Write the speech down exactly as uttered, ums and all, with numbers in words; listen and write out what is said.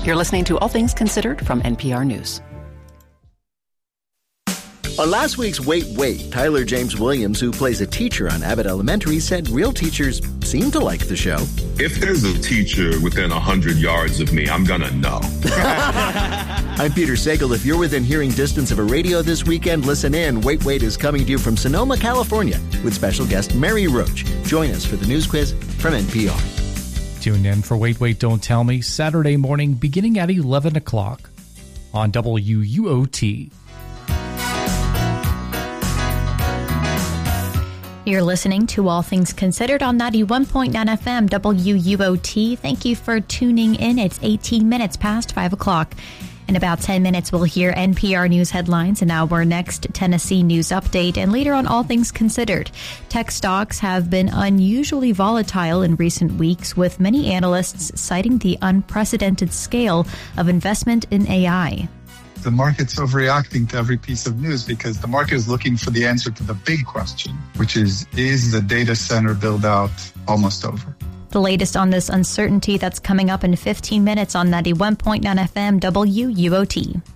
You're listening to All Things Considered from N P R News. On last week's Wait, Wait, Tyler James Williams, who plays a teacher on Abbott Elementary, said real teachers seem to like the show. If there's a teacher within one hundred yards of me, I'm gonna know. I'm Peter Sagal. If you're within hearing distance of a radio this weekend, listen in. Wait, Wait is coming to you from Sonoma, California, with special guest Mary Roach. Join us for the news quiz from N P R. Tune in for Wait, Wait, Don't Tell Me, Saturday morning beginning at eleven o'clock on W U O T. You're listening to All Things Considered on ninety-one point nine F M W U O T. Thank you for tuning in. It's eighteen minutes past five o'clock. In about ten minutes, we'll hear N P R News headlines and our next Tennessee news update. And later on All Things Considered, tech stocks have been unusually volatile in recent weeks, with many analysts citing the unprecedented scale of investment in A I. The market's overreacting to every piece of news because the market is looking for the answer to the big question, which is, is the data center build out almost over? The latest on this uncertainty that's coming up in fifteen minutes on ninety-one point nine F M W U O T.